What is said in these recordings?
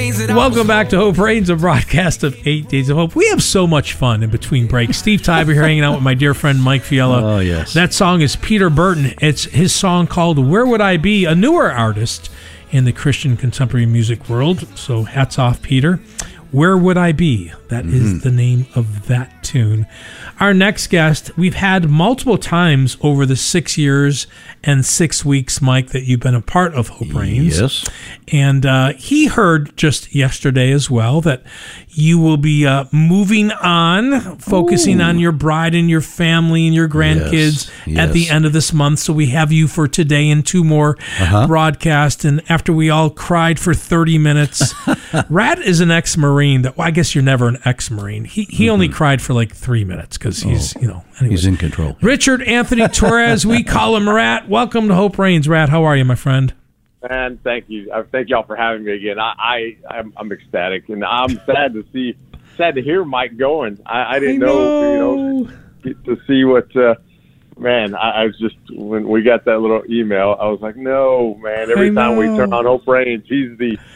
Welcome back to Hope Reigns, a broadcast of 8 Days of Hope. We have so much fun in between breaks. Steve Tybee here hanging out with my dear friend Mike Fiala. Oh, yes. That song is Peter Burton. It's his song called Where Would I Be, a newer artist in the Christian contemporary music world. So hats off, Peter. Where Would I Be? That is the name of that tune. Our next guest, we've had multiple times over the 6 years and 6 weeks, Mike, that you've been a part of Hope Reigns. Yes. And he heard just yesterday as well that you will be moving on, focusing on your bride and your family and your grandkids at the end of this month. So we have you for today and 2 more broadcasts. And after we all cried for 30 minutes, Rat is an ex-Marine. Well, I guess you're never an ex-Marine. He only cried for like 3 minutes because he's, anyways. He's in control. Richard Anthony Torres, we call him Rat. Welcome to Hope Reigns. Rat, how are you, my friend? Man, thank you. Thank y'all for having me again. I'm ecstatic, and I'm sad to hear Mike going. I didn't know to see what. Man, I was just when we got that little email, I was like, no, man. Every time we turn on Hope Reigns, he's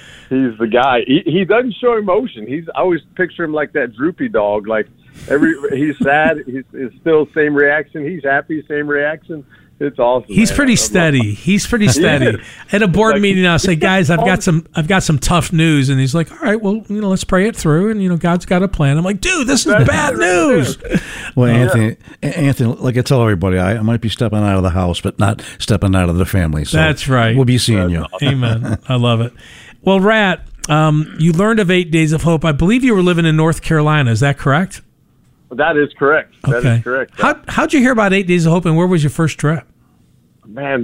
the guy. He doesn't show emotion. I always picture him like that droopy dog. Like he's sad. He's still same reaction. He's happy, same reaction. It's awesome. He's pretty steady. He's pretty steady. At a board meeting, I'll say, guys, I've got some tough news, and he's like, all right, well, let's pray it through, and God's got a plan. I'm like, dude, this is bad news. Well, Anthony, like I tell everybody, I might be stepping out of the house, but not stepping out of the family. So that's right. We'll be seeing you. Amen. I love it. Well, Rat, you learned of 8 Days of Hope. I believe you were living in North Carolina. Is that correct? That is correct. Okay. That is correct. How'd you hear about 8 Days of Hope, and where was your first trip? Man,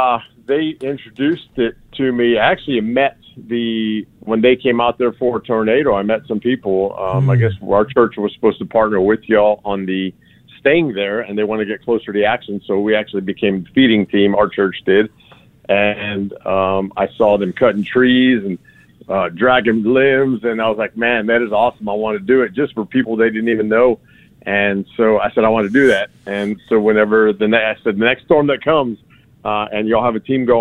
they introduced it to me. I actually met when they came out there for a tornado. I met some people. I guess our church was supposed to partner with y'all on the staying there, and they want to get closer to the action. So we actually became the feeding team. Our church did, and I saw them cutting trees and dragging limbs, and I was like, man, that is awesome. I want to do it just for people they didn't even know. And so I said, I want to do that. And so whenever I said the next storm that comes, and y'all have a team go